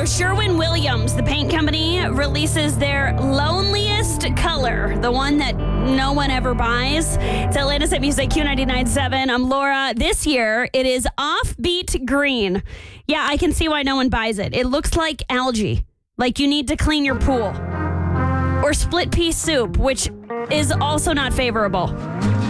Sherwin-Williams, the paint company, releases their loneliest color, the one that no one ever buys. It's Atlanta's Hit Music, Q99.7. I'm Laura. This year, it is offbeat green. Yeah, I can see why no one buys it. It looks like algae, like you need to clean your pool. Or split pea soup, which is also not favorable.